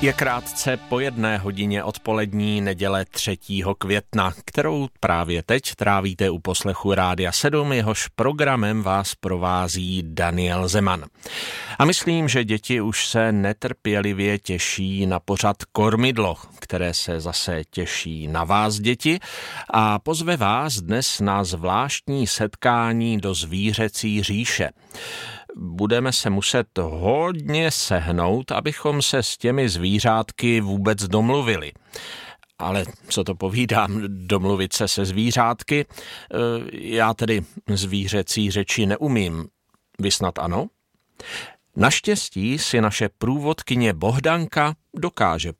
Je krátce po 1:00 odpolední neděle 3. května, kterou právě teď trávíte u poslechu Rádia 7, jehož programem vás provází Daniel Zeman. A myslím, že děti už se netrpělivě těší na pořad Kormidlo, které se zase těší na vás, děti, a pozve vás dnes na zvláštní setkání do zvířecí říše. Budeme se muset hodně sehnout, abychom se s těmi zvířátky vůbec domluvili. Ale co to povídám, domluvit se zvířátky? Já tedy zvířecí řeči neumím. Vy snad ano? Naštěstí si naše průvodkyně Bohdanka dokáže